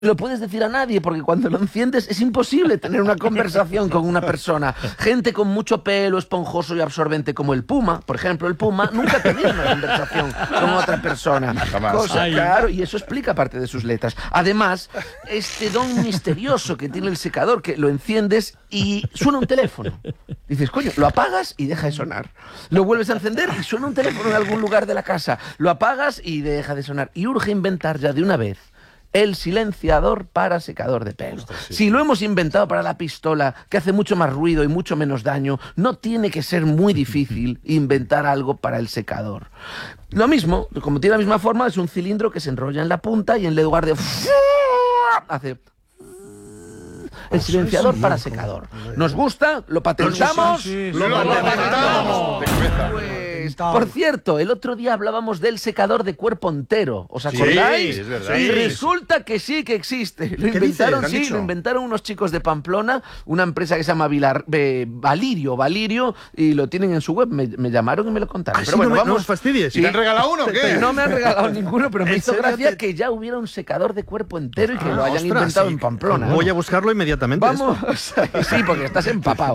lo puedes decir a nadie, porque cuando lo enciendes es imposible tener una conversación con una persona. Gente con mucho pelo esponjoso y absorbente como el puma, por ejemplo, el puma nunca tenía una conversación con otra persona. Claro, y eso explica parte de sus letras. Además, este don misterioso que tiene el secador, que lo enciendes y suena un teléfono. Dices, coño, lo apagas y deja de sonar. Lo vuelves a encender y suena un teléfono en algún lugar de la casa. Lo apagas y deja de sonar. Y urge inventar ya de una vez el silenciador para secador de pelo. Si lo hemos inventado para la pistola, que hace mucho más ruido y mucho menos daño, no tiene que ser muy difícil inventar algo para el secador. Lo mismo, como tiene la misma forma, es un cilindro que se enrolla en la punta y en lugar de hace el silenciador para secador. ¿Nos gusta? ¿Lo patentamos? ¡Lo patentamos! Por cierto, el otro día hablábamos del secador de cuerpo entero. ¿Os acordáis? Sí, es verdad. Y resulta que sí que existe. Lo inventaron, lo inventaron unos chicos de Pamplona, una empresa que se llama Valirio, y lo tienen en su web. Me llamaron y me lo contaron. Pero bueno, no os fastidies. ¿Y te han regalado uno o qué? No me han regalado ninguno, pero me hizo gracia que ya hubiera un secador de cuerpo entero y que lo hayan inventado en Pamplona. Voy a buscarlo inmediatamente. Vamos, sí, porque estás empapado.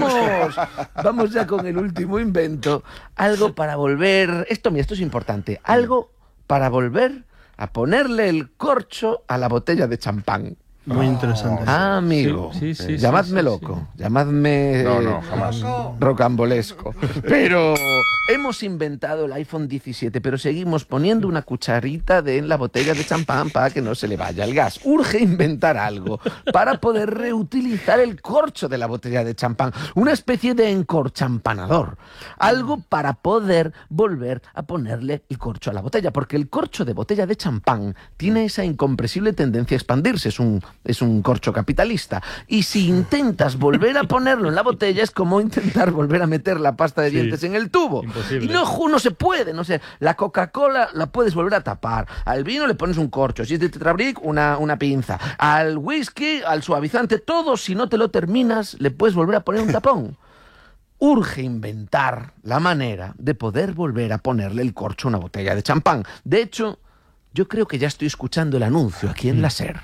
Vamos ya con el último invento. Algo para volver... Esto es importante. Algo para volver a ponerle el corcho a la botella de champán. Muy interesante. Ah, amigo. Sí, llamadme loco. Llamadme... No, jamás. Rocambolesco. Pero hemos inventado el iPhone 17, pero seguimos poniendo una cucharita en la botella de champán para que no se le vaya el gas. Urge inventar algo para poder reutilizar el corcho de la botella de champán. Una especie de encorchampanador. Algo para poder volver a ponerle el corcho a la botella. Porque el corcho de botella de champán tiene esa incompresible tendencia a expandirse. Es un corcho capitalista. Y si intentas volver a ponerlo en la botella, es como intentar volver a meter la pasta de dientes en el tubo. Imposible. Y no se puede, no sé. La Coca-Cola la puedes volver a tapar. Al vino le pones un corcho. Si es de Tetrabric, una pinza. Al whisky, al suavizante, todo, si no te lo terminas, le puedes volver a poner un tapón. Urge inventar la manera de poder volver a ponerle el corcho a una botella de champán. De hecho, yo creo que ya estoy escuchando el anuncio aquí en la SER.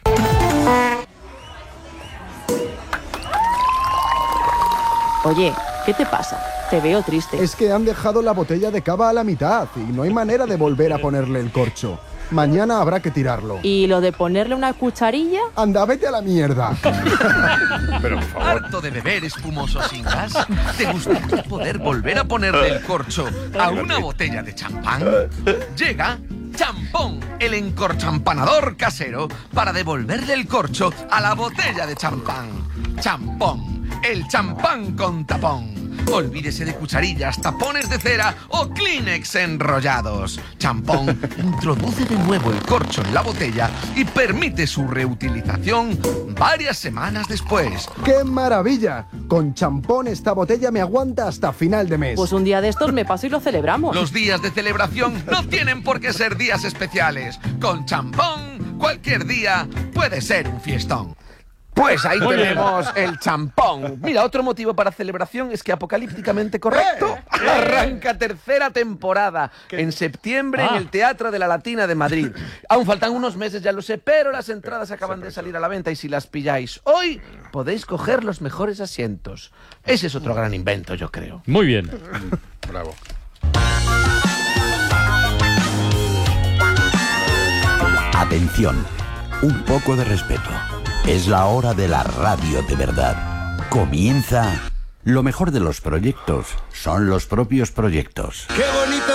Oye, ¿qué te pasa? Te veo triste. Es que han dejado la botella de cava a la mitad y no hay manera de volver a ponerle el corcho. Mañana habrá que tirarlo. ¿Y lo de ponerle una cucharilla? Anda, vete a la mierda. Pero, por favor. ¿Harto de beber espumoso sin gas? ¿Te gustaría poder volver a ponerle el corcho a una botella de champán? Llega Champón, el encorchampanador casero para devolverle el corcho a la botella de champán. Champón, el champán con tapón. Olvídese de cucharillas, tapones de cera o Kleenex enrollados. Champón introduce de nuevo el corcho en la botella y permite su reutilización varias semanas después. ¡Qué maravilla! Con champón esta botella me aguanta hasta final de mes. Pues un día de estos me paso y lo celebramos. Los días de celebración no tienen por qué ser días especiales. Con champón, cualquier día puede ser un fiestón. Pues ahí tenemos el champón. Mira, otro motivo para celebración es que Apocalípticamente Correcto arranca tercera temporada en septiembre en el Teatro de la Latina de Madrid. Aún faltan unos meses, ya lo sé, pero las entradas acaban de salir a la venta y si las pilláis hoy podéis coger los mejores asientos. Ese es otro gran invento, yo creo. Muy bien. Bravo. Atención, un poco de respeto. Es la hora de la radio de verdad. Comienza. Lo mejor de los proyectos son los propios proyectos. ¡Qué bonito